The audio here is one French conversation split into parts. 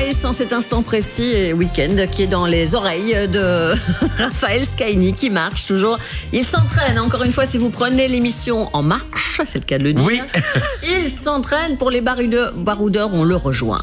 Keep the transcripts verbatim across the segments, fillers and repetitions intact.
Voice en cet instant précis et week-end qui est dans les oreilles de Raphaël Scaini qui marche toujours. Il s'entraîne, encore une fois, si vous prenez l'émission en marche, c'est le cas de le dire. Oui. Il s'entraîne pour les baroudeurs, baroudeurs, on le rejoint.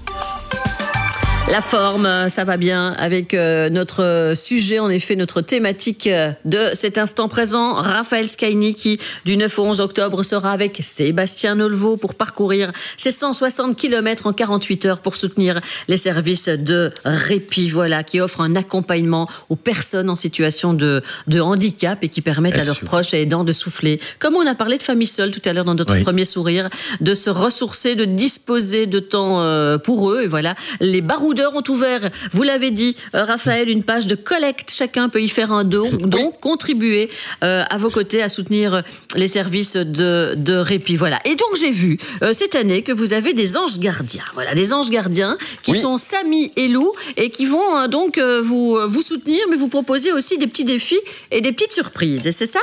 La forme, ça va bien avec euh, notre sujet, en effet, notre thématique de cet instant présent. Raphaël Scaini qui, du neuf au onze octobre, sera avec Sébastien Nolvaud pour parcourir ces cent soixante kilomètres en quarante-huit heures pour soutenir les services de répit, voilà, qui offrent un accompagnement aux personnes en situation de, de handicap et qui permettent bien à leurs sûr. proches et aidants de souffler. Comme on a parlé de famille seule tout à l'heure dans notre oui. premier sourire, de se ressourcer, de disposer de temps euh, pour eux. Et voilà, les baroudeurs ont ouvert, vous l'avez dit, euh, Raphaël, une page de collecte. Chacun peut y faire un don, donc contribuer euh, à vos côtés à soutenir les services de, de répit. Voilà. Et donc j'ai vu euh, cette année que vous avez des anges gardiens. Voilà, des anges gardiens qui oui. sont Samy et Lou et qui vont euh, donc euh, vous vous soutenir, mais vous proposer aussi des petits défis et des petites surprises. Et c'est ça?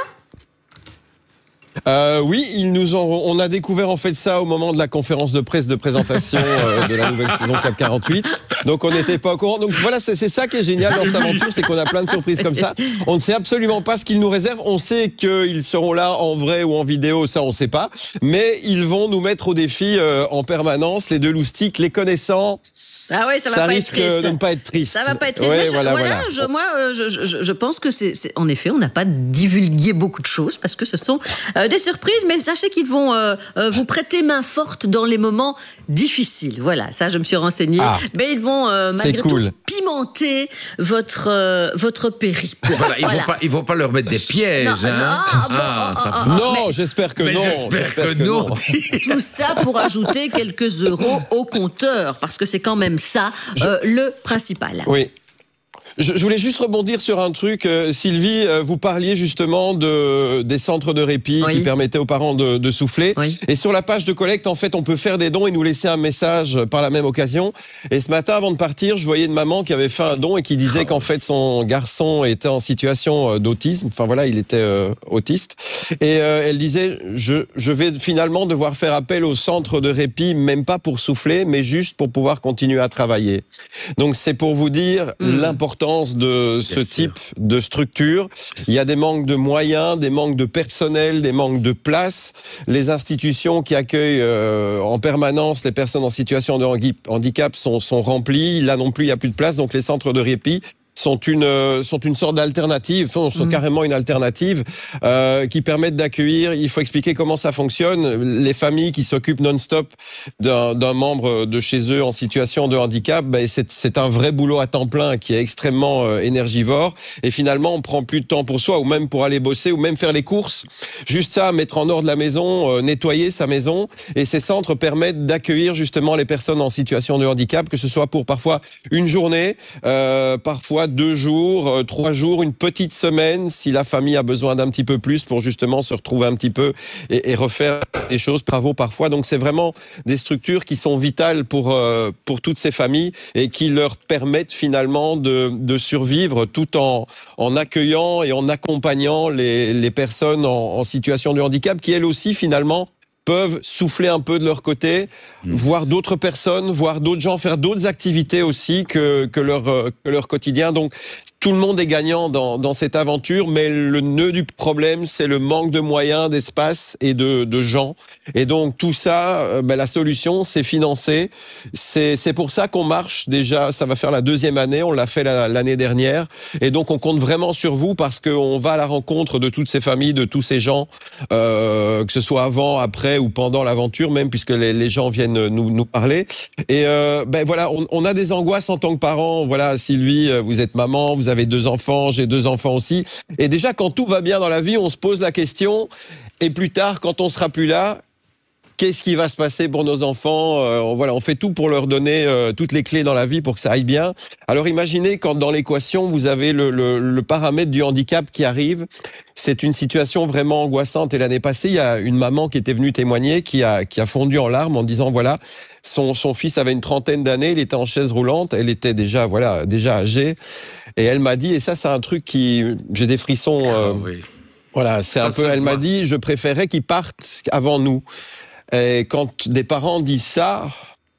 Euh, oui, ils nous ont, on a découvert en fait ça au moment de la conférence de presse de présentation euh, de la nouvelle saison Cap quarante-huit. Donc on n'était pas au courant. Donc voilà, c'est, c'est ça qui est génial dans cette aventure, c'est qu'on a plein de surprises comme ça. On ne sait absolument pas ce qu'ils nous réservent. On sait qu'ils seront là en vrai ou en vidéo, ça on ne sait pas. Mais ils vont nous mettre au défi euh, en permanence. Les deux loustiques, les connaissants. Ah ouais, ça va ça pas risque être triste. de ne pas être triste. Ça va pas être triste. Ouais, je, voilà, voilà, voilà. Je, moi, euh, je, je, je pense que c'est, c'est en effet, on n'a pas divulgué beaucoup de choses parce que ce sont euh, des surprises, mais sachez qu'ils vont euh, euh, vous prêter main forte dans les moments difficiles. Voilà, ça, je me suis renseignée. Ah, mais ils vont euh, malgré cool. tout pimenter votre euh, votre périple. Voilà, ils voilà. vont pas, ils vont pas leur mettre des pièges. Non, hein. non, ah, bon, ça oh, oh, non mais, j'espère que mais non. J'espère, j'espère que, que non. non. Tout ça pour ajouter quelques euros au compteur, parce que c'est quand même ça. Je... Euh, le principal. Oui. Je, je voulais juste rebondir sur un truc. Euh, Sylvie, euh, vous parliez justement de, des centres de répit oui. qui permettaient aux parents de, de souffler. Oui. Et sur la page de collecte, en fait, on peut faire des dons et nous laisser un message par la même occasion. Et ce matin, avant de partir, je voyais une maman qui avait fait un don et qui disait oh. qu'en fait, son garçon était en situation d'autisme. Enfin voilà, il était euh, autiste. Et euh, elle disait, je, je vais finalement devoir faire appel au centre de répit, même pas pour souffler, mais juste pour pouvoir continuer à travailler. Donc c'est pour vous dire mmh. l'importance de ce Bien type sûr. de structure. Il y a des manques de moyens, des manques de personnel, des manques de place. Les institutions qui accueillent euh, en permanence les personnes en situation de handicap sont, sont remplies. Là non plus, il n'y a plus de place. Donc les centres de répit sont une euh, sont une sorte d'alternative, sont, sont mmh. carrément une alternative euh, qui permettent d'accueillir. Il faut expliquer comment ça fonctionne. Les familles qui s'occupent non-stop d'un, d'un membre de chez eux en situation de handicap, ben c'est, c'est un vrai boulot à temps plein qui est extrêmement euh, énergivore. Et finalement, on prend plus de temps pour soi, ou même pour aller bosser, ou même faire les courses. Juste ça, mettre en ordre la maison, euh, nettoyer sa maison. Et ces centres permettent d'accueillir justement les personnes en situation de handicap, que ce soit pour parfois une journée, euh, parfois deux jours, euh, trois jours, une petite semaine, si la famille a besoin d'un petit peu plus pour justement se retrouver un petit peu et, et refaire des choses, travaux parfois. Donc c'est vraiment des structures qui sont vitales pour euh, pour toutes ces familles et qui leur permettent finalement de de survivre tout en en accueillant et en accompagnant les les personnes en, en situation de handicap qui elles aussi finalement peuvent souffler un peu de leur côté, mmh. voir d'autres personnes, voir d'autres gens, faire d'autres activités aussi que que leur que leur quotidien. Donc tout le monde est gagnant dans dans cette aventure, mais le nœud du problème, c'est le manque de moyens, d'espace et de de gens. Et donc tout ça, euh, ben, la solution, c'est financer. C'est c'est pour ça qu'on marche déjà. Ça va faire la deuxième année. On l'a fait la, l'année dernière. Et donc on compte vraiment sur vous parce qu'on va à la rencontre de toutes ces familles, de tous ces gens, euh, que ce soit avant, après ou pendant l'aventure même, puisque les, les gens viennent nous, nous parler. Et euh, ben voilà, on, on a des angoisses en tant que parents. Voilà, Sylvie, vous êtes maman, vous avez deux enfants, j'ai deux enfants aussi. Et déjà, quand tout va bien dans la vie, on se pose la question. Et plus tard, quand on sera plus là, qu'est-ce qui va se passer pour nos enfants? euh, Voilà, on fait tout pour leur donner euh, toutes les clés dans la vie pour que ça aille bien. Alors imaginez quand dans l'équation vous avez le, le, le paramètre du handicap qui arrive. C'est une situation vraiment angoissante. Et l'année passée, il y a une maman qui était venue témoigner, qui a qui a fondu en larmes en disant voilà, son son fils avait une trentaine d'années, il était en chaise roulante, elle était déjà voilà déjà âgée, et elle m'a dit, et ça c'est un truc qui, j'ai des frissons. Euh, oh oui. Voilà, c'est ça un peu. Elle voit. m'a dit, je préférais qu'ils partent avant nous. Et quand des parents disent ça,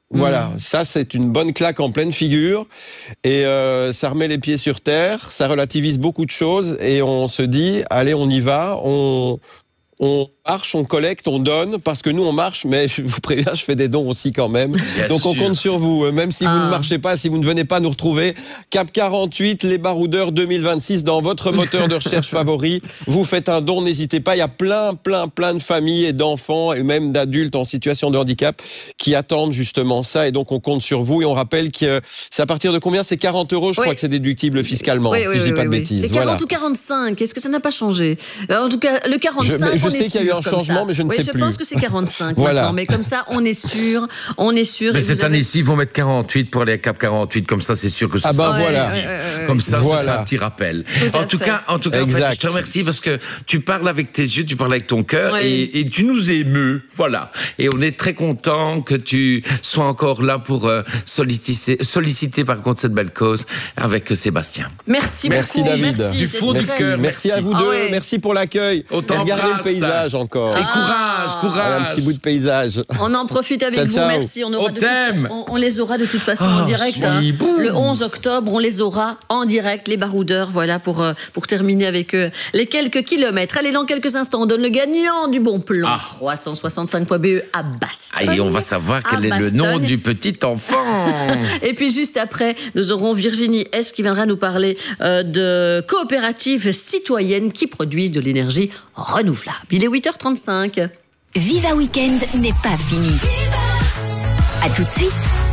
Voilà, mmh. ça c'est une bonne claque en pleine figure et euh, ça remet les pieds sur terre, ça relativise beaucoup de choses et on se dit, allez on y va, on... On marche, on collecte, on donne, parce que nous on marche, mais je vous préviens, je fais des dons aussi quand même. Bien Donc sûr. On compte sur vous, même si ah. vous ne marchez pas, si vous ne venez pas nous retrouver. Cap quarante-huit, les baroudeurs deux mille vingt-six, dans votre moteur de recherche favori. Vous faites un don, n'hésitez pas. Il y a plein, plein, plein de familles et d'enfants et même d'adultes en situation de handicap qui attendent justement ça. Et donc on compte sur vous et on rappelle que c'est à partir de combien? C'est quarante euros, je oui. crois que c'est déductible fiscalement, oui, si oui, je dis oui, pas oui, de oui. bêtises. C'est quarante voilà. ou quarante-cinq? Est-ce que ça n'a pas changé? En tout cas, le quarante-cinq, je, je on sais est qu'il y a eu un changement, mais je ne oui, sais je plus. Je pense que c'est quarante-cinq voilà. maintenant, mais comme ça, on est sûr, on est sûr. Mais cette avez... année-ci, ils vont mettre quarante-huit pour aller à Cap quarante-huit, comme ça, c'est sûr que ce ah sera ben voilà. Ouais, ouais, ouais, comme ça, voilà. ce sera un petit rappel. Tout en tout, cas, en tout cas, en fait, je te remercie parce que tu parles avec tes yeux, tu parles avec ton cœur ouais. et, et tu nous émeus, voilà. Et on est très content que tu sois encore là pour euh, solliciter, solliciter par contre cette belle cause avec Sébastien. Merci, merci beaucoup. David. Merci, du fond du cœur. Merci à vous deux. Ah ouais. Merci pour l'accueil. Regardez le paysage encore. Et courage, courage. Voilà, un petit bout de paysage. On en profite avec ciao, vous, ciao. merci. On, aura on de t'aime. Toute, on, on les aura de toute façon oh, en direct. Hein. Bon. Le onze octobre, on les aura en direct, les baroudeurs. Voilà pour, pour terminer avec eux les quelques kilomètres. Allez, dans quelques instants, on donne le gagnant du bon plan. Ah. trois cent soixante-cinq point B E à Bastogne. Et on va savoir quel est le nom du petit enfant. Et puis juste après, nous aurons Virginie S qui viendra nous parler euh, de coopératives citoyennes qui produisent de l'énergie renouvelable. Il est huit heures trente-cinq. Viva Weekend n'est pas fini. À tout de suite.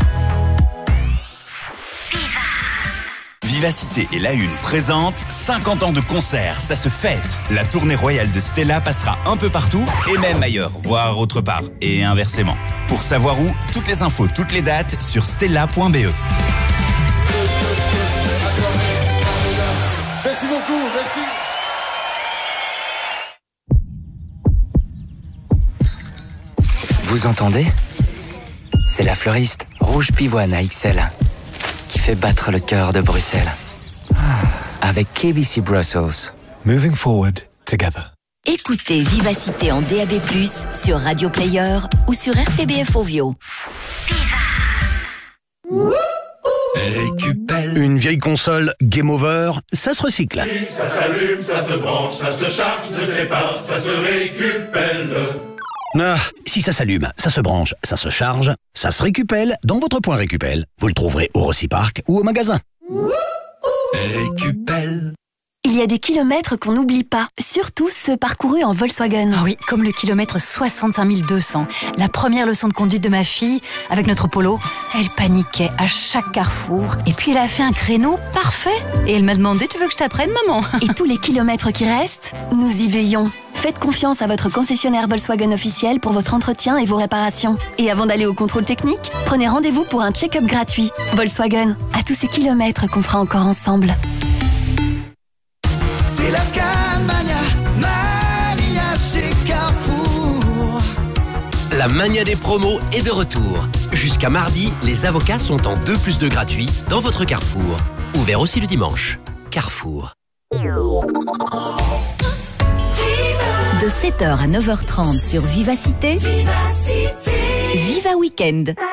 Vivacité et La Une présente cinquante ans de concert, ça se fête. La tournée royale de Stella passera un peu partout et même ailleurs, voire autre part, et inversement. Pour savoir où, toutes les infos, toutes les dates sur stella point b e. Merci beaucoup, merci. Vous entendez? C'est la fleuriste Rouge Pivoine à X L qui fait battre le cœur de Bruxelles. Avec K B C Brussels. Moving forward together. Écoutez Vivacité en D A B plus, sur Radio Player ou sur R T B F Ovio. Récupelle. Une vieille console Game Over, ça se recycle. Ça s'allume, ça se branche, ça se charge, ne sais pas, ça se récupère. Ah, si ça s'allume, ça se branche, ça se charge, ça se récupère dans votre point Récupel. Vous le trouverez au Rossi-Park ou au magasin. Récupel. Il y a des kilomètres qu'on n'oublie pas, surtout ceux parcourus en Volkswagen. Ah oui, comme le kilomètre soixante et un mille deux cents. La première leçon de conduite de ma fille, avec notre Polo, elle paniquait à chaque carrefour. Et puis elle a fait un créneau parfait. Et elle m'a demandé, tu veux que je t'apprenne, maman? Et tous les kilomètres qui restent, nous y veillons. Faites confiance à votre concessionnaire Volkswagen officiel pour votre entretien et vos réparations. Et avant d'aller au contrôle technique, prenez rendez-vous pour un check-up gratuit. Volkswagen, à tous ces kilomètres qu'on fera encore ensemble. C'est la Scanmania, Mania chez Carrefour. La mania des promos est de retour. Jusqu'à mardi, les avocats sont en deux plus deux gratuits dans votre Carrefour. Ouvert aussi le dimanche. Carrefour. De sept heures à neuf heures trente sur Vivacité, Vivacité. Viva Weekend.